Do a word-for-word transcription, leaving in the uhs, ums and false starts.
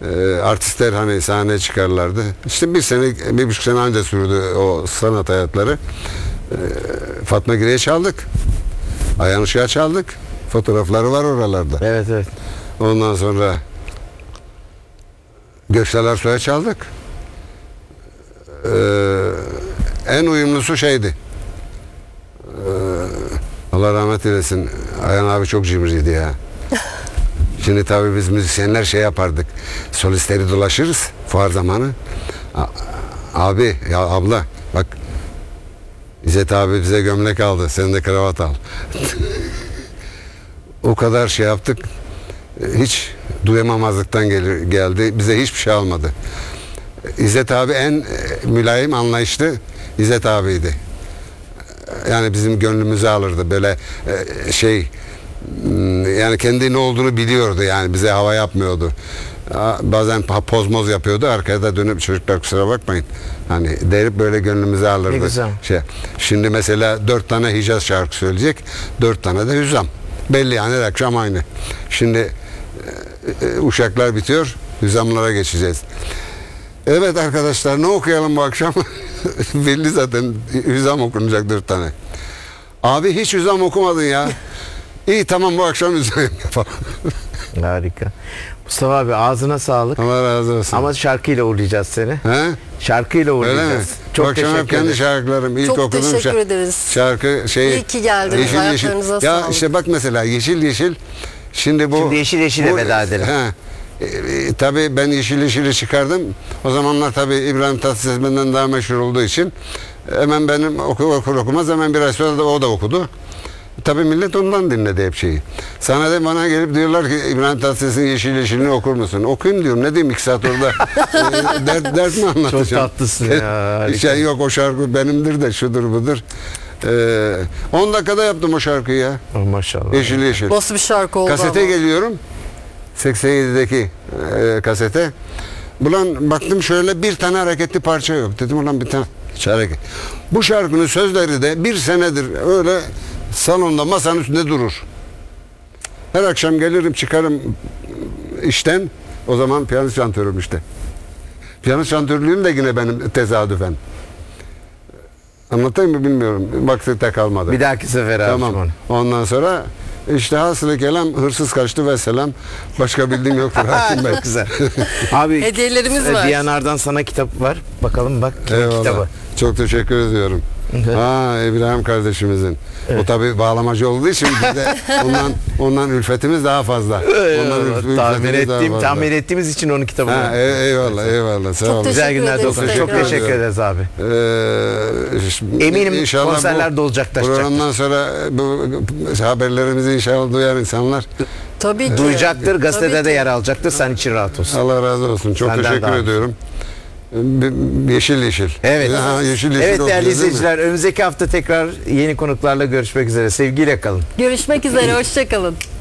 e, artistler hani sahneye çıkarlardı. İşte bir sene, bir buçuk sene önce sürdü o sanat hayatları. E, Fatma Gire'ye çaldık. Ayhan Işık'a çaldık. Fotoğrafları var oralarda. Evet evet. Ondan sonra Göksel Arsoy'a çaldık. Ee, en uyumlusu şeydi. Ee, Allah rahmet eylesin. Ayhan abi çok cimriydi ya. Şimdi tabii biz müzisyenler şey yapardık. Solistleri dolaşırız fuar zamanı. A- abi ya abla bak İzzet abi bize gömlek aldı. Sen de kravat al. O kadar şey yaptık. Hiç duyamamazlıktan gelir, geldi. Bize hiçbir şey almadı. İzzet abi en mülayim, anlayışlı İzzet abiydi. Yani bizim gönlümüzü alırdı. Böyle şey, yani kendi ne olduğunu biliyordu. Yani bize hava yapmıyordu. Bazen pozmoz yapıyordu. Arkaya da dönüp çocuklar kusura bakmayın. Hani derip böyle gönlümüzü alırdı. Ne güzel. Şey, şimdi mesela dört tane Hicaz şarkı söyleyecek. Dört tane de Hüzzam. Belli yani her akşam aynı. Şimdi e, uşaklar bitiyor. Hüzzamlara geçeceğiz. Evet arkadaşlar ne okuyalım bu akşam? Belli zaten Hüzzam okunacak dört tane. Abi hiç Hüzzam okumadın ya. İyi tamam bu akşam Hüzzam yapalım. Harika. Mustafa abi ağzına sağlık. Allah razı olsun. Ama şarkıyla uğurlayacağız seni. He? Şarkıyla uğurlayacağız. Öyle mi? Çok bu akşam teşekkür hep kendi ederim. şarkılarım. İlk Çok okuduğum teşekkür şarkı, ederiz. şarkı şey. İyi ki geldiniz. Ayaklarınıza Ya sağlık. işte bak mesela yeşil yeşil. Şimdi bu. Şimdi yeşil yeşile bu- veda edelim. He. E, e, tabii ben yeşil yeşili çıkardım. O zamanlar tabii İbrahim Tatlıses benden daha meşhur olduğu için hemen benim oku, okur okumaz hemen bir ay sonra da o da okudu. Tabii millet ondan dinledi hep şeyi. Sana da bana gelip diyorlar ki İbrahim Tatlıses'in yeşil yeşilini okur musun? Okuyayım diyorum. Ne diyeyim iki saat orada e, dert, dert mi anlatacağım? Çok tatlısın ya. harika. Şey yok o şarkı benimdir de şudur budur. Ee, on dakikada yaptım o şarkıyı ya. Oh, maşallah. Yeşil yeşil. Nasıl bir şarkı oldu Kasete ama. geliyorum. seksen yedideki e, kasete. Ulan baktım şöyle bir tane hareketli parça yok. Dedim ulan bir tane hiç hareket. Bu şarkının sözleri de bir senedir öyle salonda masanın üstünde durur. Her akşam gelirim çıkarım işten. O zaman piyano şantörüm işte. Piyano şantörlüğüm de yine benim tesadüfen. Anlatayım mı bilmiyorum. Vakti kalmadı. Bir dahaki sefer abi. Tamam. Ondan sonra işte hasılı kelam hırsız kaçtı ve selam. Başka bildiğim yoktur Hakim Bey. Çok güzel. Abi Hediyelerimiz var. Diyanar'dan sana kitap var. Bakalım bak kimin Eyvallah. kitabı. Çok teşekkür ediyorum. Ha İbrahim kardeşimizin. Evet. O tabii bağlamacı olduğu için bizde ondan ondan ülfetimiz daha fazla. Ondan ülf- tahmin ülfetimiz daha ettiğim, fazla. tahmin ettiğimiz için onun kitabını. Ha, e- eyvallah eyvallah. Sağ Çok olun. Güzel Teşekkür günler ederiz olsun. Çok tekrar. teşekkür ederiz abi. Ee, ş- Eminim inşallah konserler bu de olacaklaşacak. Programdan sonra bu haberlerimizi inşallah duyar insanlar. Tabii ki. Duyacaktır, gazetede Tabii de ki. yer alacaktır. Sen için rahat olsun. Allah razı olsun. Çok Senden teşekkür daha. ediyorum. Ee, Yeşil yeşil. Evet. Ha, yeşil yeşil Evet değerli okuyacağız, değil mi? izleyiciler, önümüzdeki hafta tekrar yeni konuklarla görüşmek üzere. Sevgiyle kalın. Görüşmek üzere. Hoşça kalın.